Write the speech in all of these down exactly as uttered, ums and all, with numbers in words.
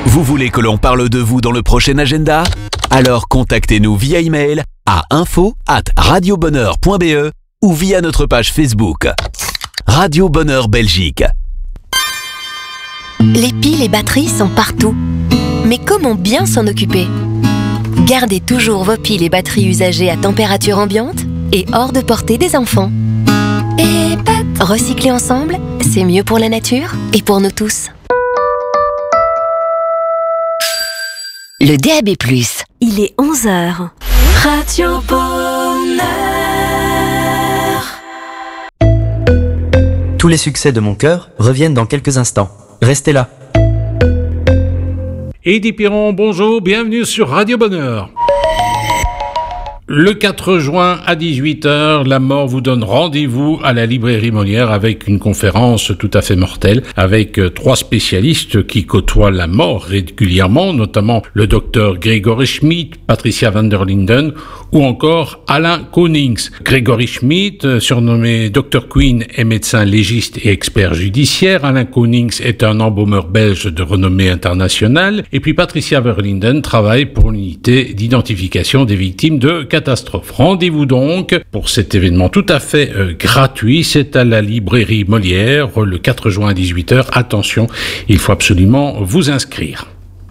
Vous voulez que l'on parle de vous dans le prochain agenda ? Alors contactez-nous via email à info arobase radiobonheur point b e ou via notre page Facebook. Radio Bonheur Belgique. Les piles et batteries sont partout. Mais comment bien s'en occuper ? Gardez toujours vos piles et batteries usagées à température ambiante et hors de portée des enfants. Et pat- recycler ensemble, c'est mieux pour la nature et pour nous tous. Le D A B plus. Il est onze heures. Radio Bonheur. Tous les succès de mon cœur reviennent dans quelques instants. Restez là. Eddy Piron, bonjour, bienvenue sur Radio Bonheur. Le quatre juin à dix-huit heures, la mort vous donne rendez-vous à la librairie Molière avec une conférence tout à fait mortelle avec trois spécialistes qui côtoient la mort régulièrement, notamment le docteur Grégory Schmitt, Patricia van der Linden ou encore Alain Konings. Grégory Schmitt, surnommé docteur Queen, est médecin légiste et expert judiciaire. Alain Konings est un embaumeur belge de renommée internationale. Et puis Patricia van der Linden travaille pour l'unité d'identification des victimes de catastrophes. Rendez-vous donc pour cet événement tout à fait euh, gratuit. C'est à la librairie Molière le quatre juin à dix-huit heures. Attention, il faut absolument vous inscrire.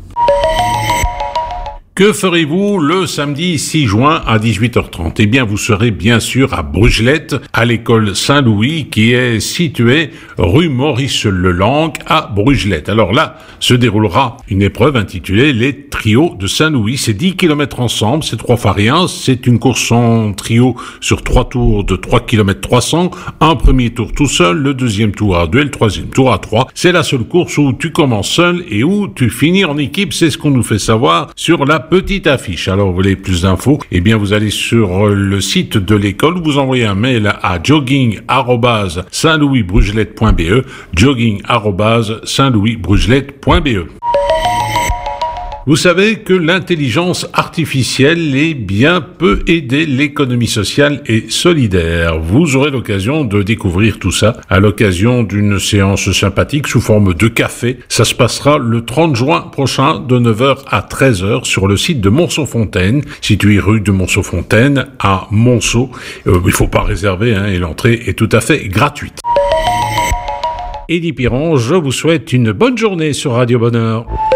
Que ferez-vous le samedi six juin à dix-huit heures trente ? Eh bien, vous serez bien sûr à Brugelette, à l'école Saint-Louis, qui est située rue Maurice-Lelang à Brugelette. Alors là, se déroulera une épreuve intitulée Les Trios de Saint-Louis. C'est dix kilomètres ensemble, c'est trois fois rien. C'est une course en trio sur trois tours de trois kilomètres trois cents. Un premier tour tout seul, le deuxième tour à deux, le troisième tour à trois. C'est la seule course où tu commences seul et où tu finis en équipe. C'est ce qu'on nous fait savoir sur la petite affiche. Alors, vous voulez plus d'infos ? Eh bien, vous allez sur le site de l'école, vous envoyez un mail à jogging arobase saint louis brugelette point b e, jogging arobase saint louis brugelette point b e. Vous savez que l'intelligence artificielle est bien peut aider l'économie sociale et solidaire. Vous aurez l'occasion de découvrir tout ça à l'occasion d'une séance sympathique sous forme de café. Ça se passera le trente juin prochain de neuf heures à treize heures sur le site de Monceau-Fontaine, situé rue de Monceau-Fontaine à Monceau. Euh, il ne faut pas réserver hein, et l'entrée est tout à fait gratuite. Eddy Piron, je vous souhaite une bonne journée sur Radio Bonheur.